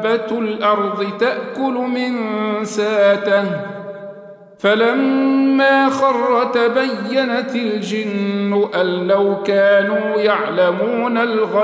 دابة الأرض تأكل من ساته فلما خر تبينت الجن أن لو كانوا يعلمون الغيب